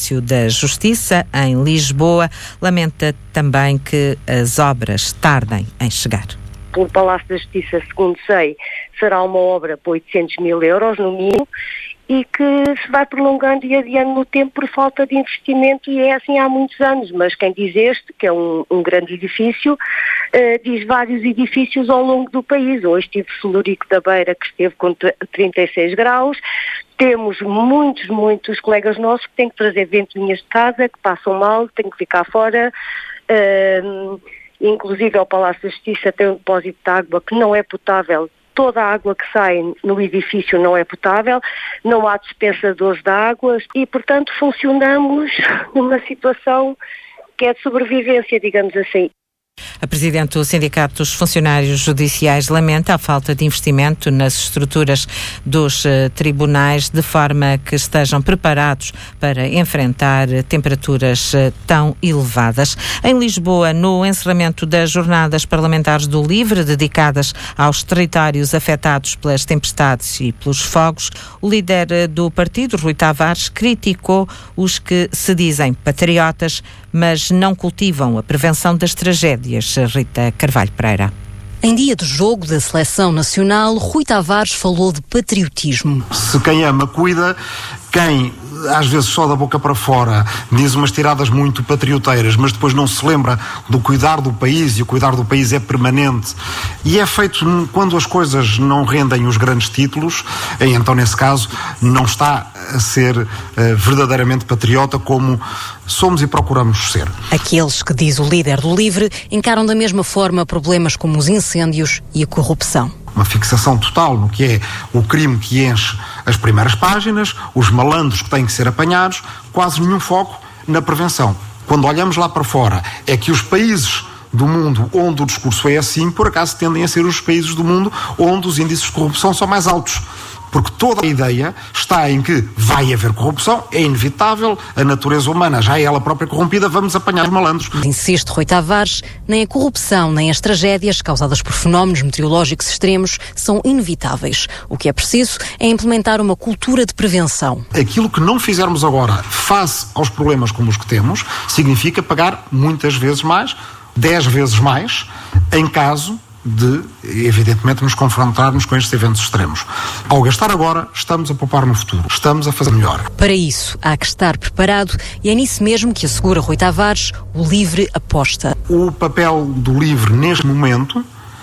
Palácio da Justiça, em Lisboa, lamenta também que as obras tardem em chegar. O Palácio da Justiça, segundo sei, será uma obra por 800 mil euros, no mínimo, e que se vai prolongando e adiando no tempo por falta de investimento, e é assim há muitos anos. Mas quem diz este, que é um grande edifício, diz vários edifícios ao longo do país. Hoje tive Celurico da Beira, que esteve com 36 graus. Temos muitos colegas nossos que têm que trazer ventoinhas de casa, que passam mal, que têm que ficar fora. Inclusive ao Palácio da Justiça tem um depósito de água que não é potável. Toda a água que sai no edifício não é potável, não há dispensadores de águas e, portanto, funcionamos numa situação que é de sobrevivência, digamos assim. A Presidente do Sindicato dos Funcionários Judiciais lamenta a falta de investimento nas estruturas dos tribunais, de forma que estejam preparados para enfrentar temperaturas tão elevadas. Em Lisboa, no encerramento das jornadas parlamentares do LIVRE, dedicadas aos territórios afetados pelas tempestades e pelos fogos, o líder do partido, Rui Tavares, criticou os que se dizem patriotas, mas não cultivam a prevenção das tragédias. Rita Carvalho Pereira. Em dia de jogo da Seleção Nacional, Rui Tavares falou de patriotismo. Se quem ama cuida, quem às vezes só da boca para fora diz umas tiradas muito patrioteiras, mas depois não se lembra do cuidar do país, e o cuidar do país é permanente e é feito quando as coisas não rendem os grandes títulos, então nesse caso não está a ser verdadeiramente patriota como somos e procuramos ser. Aqueles que, diz o líder do LIVRE, encaram da mesma forma problemas como os incêndios e a corrupção. Uma fixação total no que é o crime que enche as primeiras páginas, os malandros que têm que ser apanhados, quase nenhum foco na prevenção. Quando olhamos lá para fora, é que os países do mundo onde o discurso é assim, por acaso tendem a ser os países do mundo onde os índices de corrupção são mais altos. Porque toda a ideia está em que vai haver corrupção, é inevitável, a natureza humana já é ela própria corrompida, vamos apanhar os malandros. Insiste Rui Tavares, nem a corrupção nem as tragédias causadas por fenómenos meteorológicos extremos são inevitáveis. O que é preciso é implementar uma cultura de prevenção. Aquilo que não fizermos agora, face aos problemas como os que temos, significa pagar muitas vezes mais, 10 vezes mais, em caso de, evidentemente, nos confrontarmos com estes eventos extremos. Ao gastar agora, estamos a poupar no futuro. Estamos a fazer melhor. Para isso, há que estar preparado e é nisso mesmo que assegura Rui Tavares, o LIVRE aposta. O papel do LIVRE, neste momento,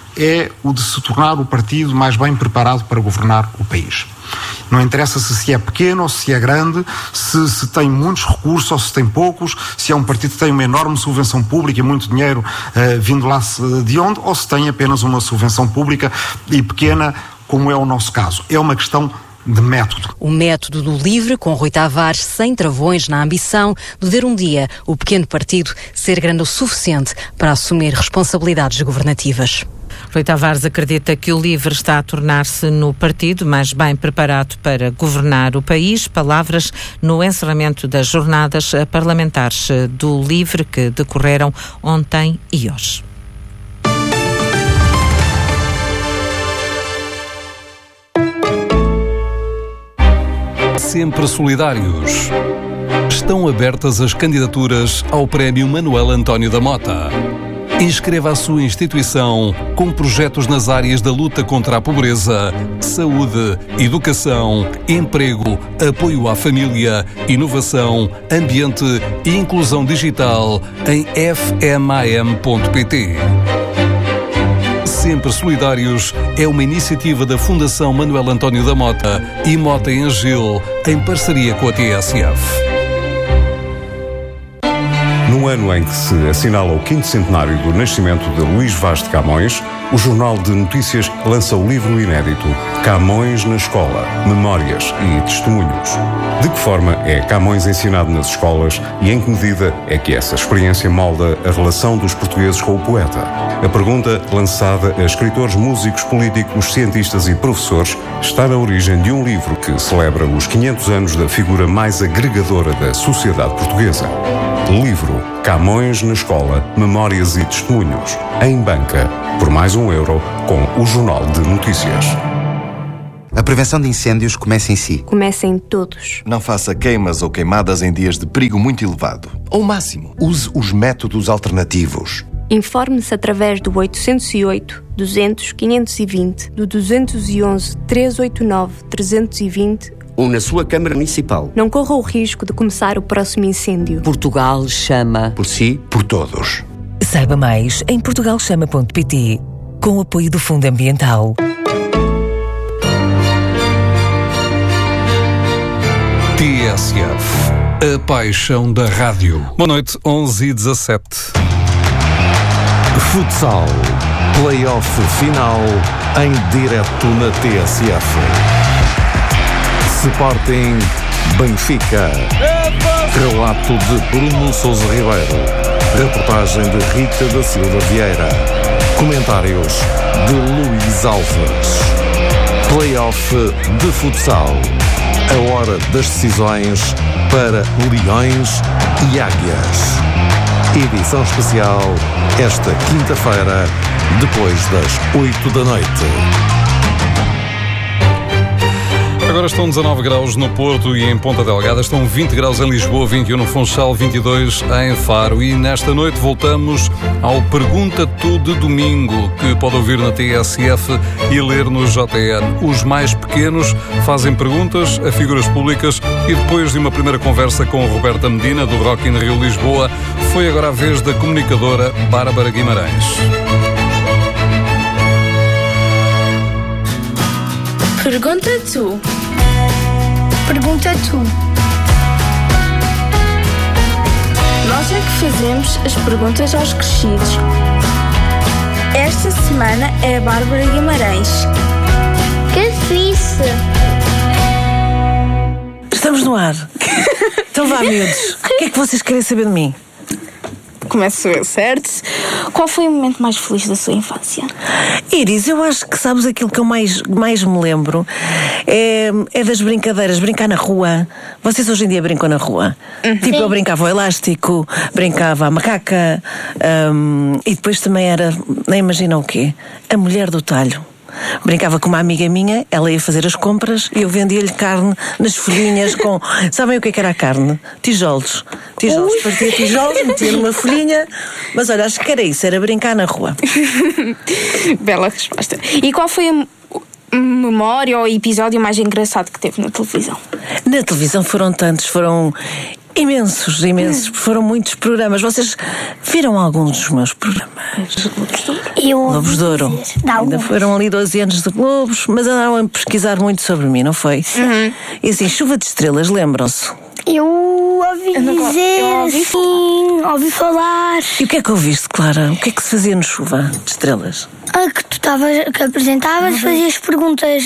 é o de se tornar o partido mais bem preparado para governar o país. Não interessa se é pequeno ou se é grande, se tem muitos recursos ou se tem poucos, se é um partido que tem uma enorme subvenção pública e muito dinheiro vindo lá de onde, ou se tem apenas uma subvenção pública e pequena, como é o nosso caso. É uma questão de método. O método do LIVRE, com Rui Tavares sem travões na ambição de ver um dia o pequeno partido ser grande o suficiente para assumir responsabilidades governativas. Rui Tavares acredita que o LIVRE está a tornar-se no partido mais bem preparado para governar o país. Palavras no encerramento das jornadas parlamentares do LIVRE que decorreram ontem e hoje. Sempre solidários. Estão abertas as candidaturas ao Prémio Manuel António da Mota. Inscreva a sua instituição com projetos nas áreas da luta contra a pobreza, saúde, educação, emprego, apoio à família, inovação, ambiente e inclusão digital em fmam.pt. Sempre Solidários é uma iniciativa da Fundação Manuel António da Mota e Mota em Gil, em parceria com a TSF. No ano em que se assinala o 5º centenário do nascimento de Luís Vaz de Camões, o Jornal de Notícias lança o livro inédito Camões na Escola, Memórias e Testemunhos. De que forma é Camões ensinado nas escolas e em que medida é que essa experiência molda a relação dos portugueses com o poeta? A pergunta, lançada a escritores, músicos, políticos, cientistas e professores, está na origem de um livro que celebra os 500 anos da figura mais agregadora da sociedade portuguesa. Livro Camões na Escola, Memórias e Testemunhos, em banca, por mais €1, com o Jornal de Notícias. A prevenção de incêndios começa em si. Começa em todos. Não faça queimas ou queimadas em dias de perigo muito elevado. Ao máximo, use os métodos alternativos. Informe-se através do 808 200 520, do 211 389 320 ou na sua Câmara Municipal. Não corra o risco de começar o próximo incêndio. Portugal chama. Por si, por todos. Saiba mais em portugalchama.pt, com o apoio do Fundo Ambiental. TSF, a paixão da rádio. Boa noite, 11h17. Futsal, play-off final em direto na TSF. Sporting Benfica. Relato de Bruno Sousa Ribeiro. Reportagem de Rita da Silva Vieira. Comentários de Luís Alves. Play-off de futsal. A hora das decisões para Leões e Águias. Edição especial esta quinta-feira, depois das 8 da noite. Agora estão 19 graus no Porto e em Ponta Delgada, estão 20 graus em Lisboa, 21 no Funchal, 22 em Faro. E nesta noite voltamos ao Pergunta Tu de domingo, que pode ouvir na TSF e ler no JN. Os mais pequenos fazem perguntas a figuras públicas e depois de uma primeira conversa com Roberta Medina, do Rock in Rio Lisboa, foi agora a vez da comunicadora Bárbara Guimarães. Pergunta tu. Pergunta tu. Nós é que fazemos as perguntas aos crescidos. Esta semana é a Bárbara Guimarães. Que fixe! Estamos no ar. Então vá, miúdos. O que é que vocês querem saber de mim? Começo eu, certo? Qual foi o momento mais feliz da sua infância? Iris, eu acho que sabes aquilo que eu mais me lembro é das brincadeiras, brincar na rua. Vocês hoje em dia brincam na rua? Tipo, eu brincava ao elástico, brincava à macaca, e depois também era, nem imagina o quê, a mulher do talho. Brincava com uma amiga minha, ela ia fazer as compras e eu vendia-lhe carne nas folhinhas com... Sabem o que era a carne? Tijolos. Partia tijolos, metia numa folhinha. Mas olha, acho que era isso, era brincar na rua. Bela resposta. E qual foi a memória ou episódio mais engraçado que teve na televisão? Na televisão foram tantos, foram... Imensos. Foram muitos programas. Vocês viram alguns dos meus programas? Globos de Ouro. Ainda foram ali 12 anos de Globos, mas andaram a pesquisar muito sobre mim, não foi? E assim, Chuva de Estrelas, lembram-se? Eu ouvi dizer, sim, ouvi falar. E o que é que ouviste, Clara? O que é que se fazia no Chuva de Estrelas? Que apresentavas, fazias perguntas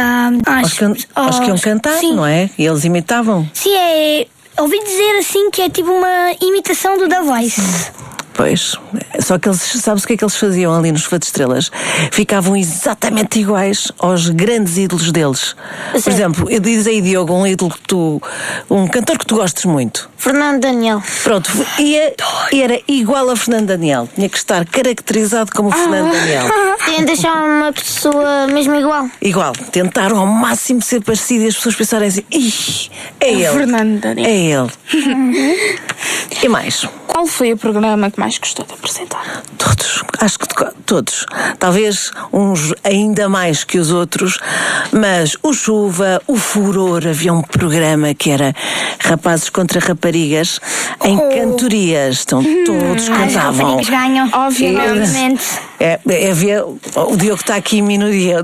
aos que iam cantar, sim. Não é? E eles imitavam? Sim, ouvi dizer assim que é tipo uma imitação do The Voice. Pois, só que eles, sabes o que é que eles faziam ali nos Chuva de Estrelas? Ficavam exatamente iguais aos grandes ídolos deles. Por exemplo, diz aí, Diogo, um ídolo um cantor que tu gostes muito. Fernando Daniel. Pronto, e era igual a Fernando Daniel. Tinha que estar caracterizado como Fernando Daniel. Tinha de deixar uma pessoa mesmo igual. Igual, tentaram ao máximo ser parecido e as pessoas pensarem assim, é ele. Fernando Daniel. É ele. E mais? Qual foi o programa que mais gostou de apresentar? Todos, acho que todos. Talvez uns ainda mais que os outros, mas o Chuva, o Furor, havia um programa que era rapazes contra raparigas em cantorias. Então todos cantavam. As raparigas ganham, obviamente. Havia, o Diogo está aqui em minoria,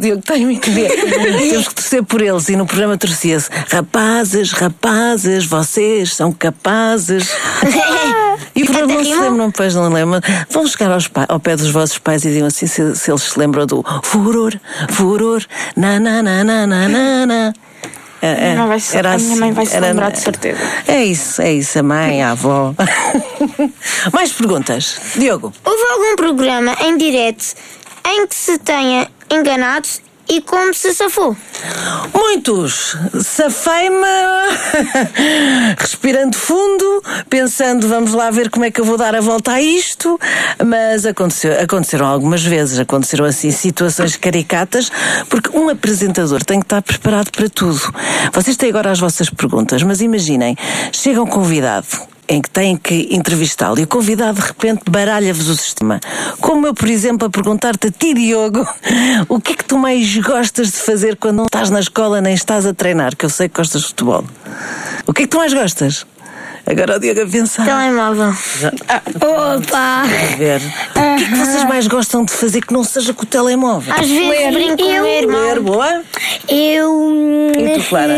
temos que torcer por eles. E no programa torcia-se: rapazes, vocês são capazes. E por não se lembram, pois não lembram. Vão chegar ao pé dos vossos pais e digam assim se eles se lembram do Furor, na. A minha mãe vai se lembrar de certeza. É isso, a mãe, a avó. Mais perguntas, Diogo? Houve algum programa em direto em que se tenha enganado E como se safou? Muitos. Safei-me respirando fundo, pensando, vamos lá ver como é que eu vou dar a volta a isto, mas aconteceram algumas vezes, aconteceram assim situações caricatas, porque um apresentador tem que estar preparado para tudo. Vocês têm agora as vossas perguntas, mas imaginem, chega um convidado em que têm que entrevistá-lo e o convidado de repente baralha-vos o sistema. Como eu, por exemplo, a perguntar-te a ti, Diogo, o que é que tu mais gostas de fazer quando não estás na escola nem estás a treinar, que eu sei que gostas de futebol. O que é que tu mais gostas? Agora o Diogo a pensar. Telemóvel. Opa! A ver. O que é que vocês mais gostam de fazer que não seja com o telemóvel? Às vezes brinco com o meu irmão. Ler, boa? E tu, Clara?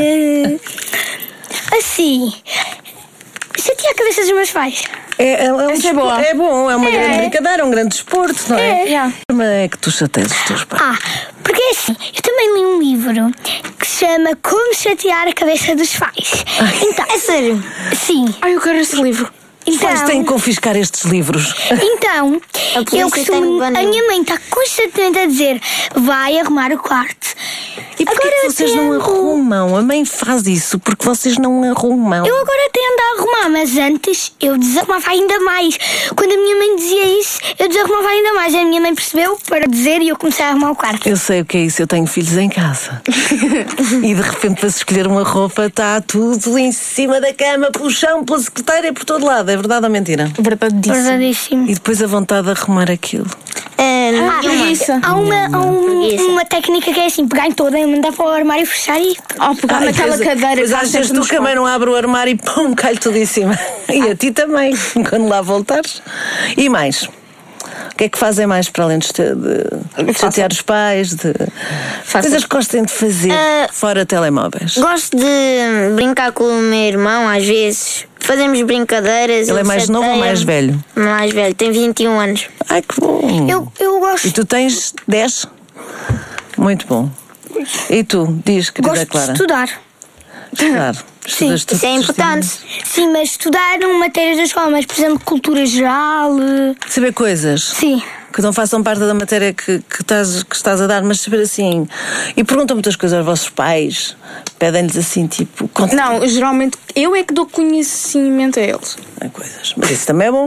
Assim, chatear a cabeça dos meus pais. É bom, é uma grande brincadeira, um grande desporto, não é? Como é que tu chateias os teus pais? Porque assim, eu também li um livro que se chama Como Chatear a Cabeça dos Pais. Então, é sério? Sim. Eu quero esse livro. Os pais têm que confiscar estes livros. Então, a minha mãe está constantemente a dizer: vai arrumar o quarto. E porquê que vocês não arrumam? A mãe faz isso porque vocês não arrumam. Eu agora tendo a arrumar, mas antes eu desarrumava ainda mais. Quando a minha mãe dizia isso, eu desarrumava ainda mais. A minha mãe percebeu para dizer e eu comecei a arrumar o quarto. Eu sei o que é isso, eu tenho filhos em casa. E de repente, para se escolher uma roupa, está tudo em cima da cama, pelo chão, pela secretária, por todo lado. É verdade ou mentira? Verdadeíssimo. E depois a vontade de arrumar aquilo. Há uma técnica que é assim: pegar em toda e mandar para o armário, fechar e pegar naquela cadeira. Mas achas tu que a mãe não abre o armário e pum, cai tudo em cima. E a ti também, quando lá voltares. E mais? O que é que fazem mais para além de chatear os pais? Coisas que gostem de fazer fora telemóveis? Gosto de brincar com o meu irmão, às vezes. Fazemos brincadeiras. Ele é mais novo ou mais velho? Mais velho, tem 21 anos. Ai, que bom. Eu gosto. E tu tens 10? Muito bom. E tu, diz, querida Clara? Gosto de estudar. Estudar? Sim, isso é importante. Sim, mas estudar matérias da escola, mas por exemplo, cultura geral. Saber coisas? Sim. Que não façam parte da matéria que estás a dar, mas saber assim. E perguntam muitas coisas aos vossos pais, pedem-lhes assim, tipo. Não, geralmente eu é que dou conhecimento a eles. Coisas. Mas isso também é bom.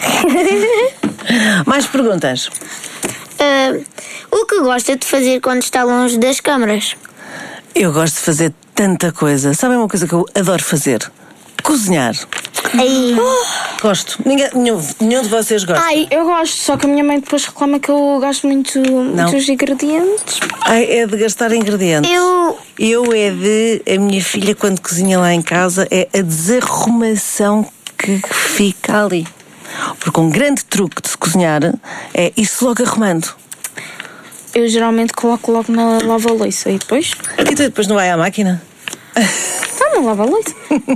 Mais perguntas? O que gosta de fazer quando está longe das câmaras? Eu gosto de fazer tanta coisa. Sabem uma coisa que eu adoro fazer? Cozinhar. Gosto. Nenhum de vocês gosta. Eu gosto, só que a minha mãe depois reclama que eu gasto muito dos ingredientes. É de gastar ingredientes. A minha filha, quando cozinha lá em casa, é a desarrumação que fica ali. Porque um grande truque de se cozinhar é ir-se logo arrumando. Eu geralmente coloco logo na lava-louça e depois... E tu depois não vai à máquina? Não lava-louça.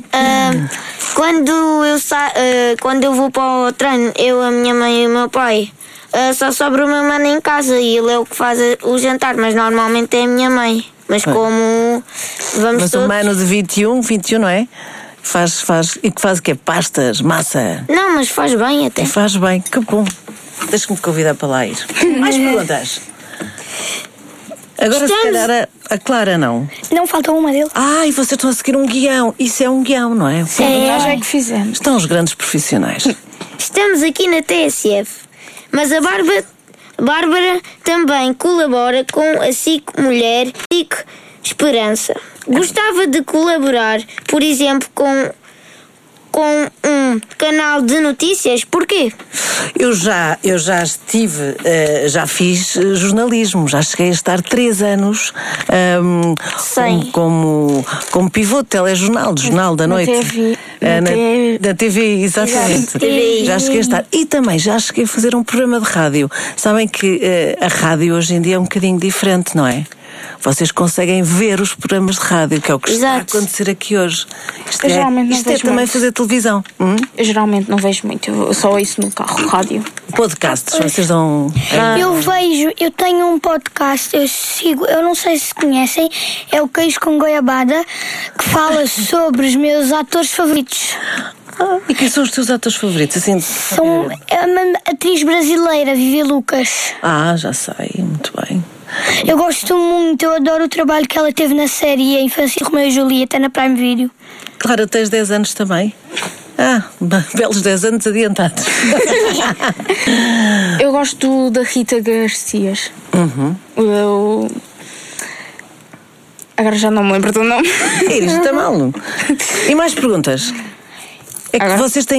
Quando eu vou para o treino, eu, a minha mãe e o meu pai, só sobra o meu mano em casa e ele é o que faz o jantar, mas normalmente é a minha mãe. Mas como vamos Mas todos... o mano de 21, não é? Faz. E que faz o quê? Pastas? Massa? Não, mas faz bem até. Faz bem, que bom. Deixa-me te convidar para lá ir. Mais perguntas? Agora se calhar a Clara não. Não, falta uma dele. E vocês estão a seguir um guião. Isso é um guião, não é? Sim, nós é que fizemos. Estão os grandes profissionais. Estamos aqui na TSF, mas a Bárbara também colabora com a SIC Mulher, SIC Esperança. Gostava de colaborar, por exemplo, com um canal de notícias. Porquê? Eu já estive, já fiz jornalismo, já cheguei a estar 3 anos como pivô de telejornal, do Jornal da Noite. Na TV, exatamente. Já cheguei a estar. E também já cheguei a fazer um programa de rádio. Sabem que a rádio hoje em dia é um bocadinho diferente, não é? Vocês conseguem ver os programas de rádio, que é o que está a acontecer aqui hoje. Isto é também fazer televisão. Eu geralmente não vejo muito, eu só ouço no carro, rádio. Podcasts, vocês dão... Eu tenho um podcast, eu sigo, eu não sei se conhecem, é o Queijo com Goiabada, que fala sobre os meus atores favoritos. E quem são os teus atores favoritos? Assim, são uma atriz brasileira, Vivi Lucas. Já sei, muito bem. Eu gosto muito, eu adoro o trabalho que ela teve na série A Infância de Romeu e Julieta na Prime Video. Claro, tens 10 anos também. Belos 10 anos adiantados. Eu gosto da Rita Garcias. Agora já não me lembro do nome. Isto está mal. E mais perguntas? É que vocês têm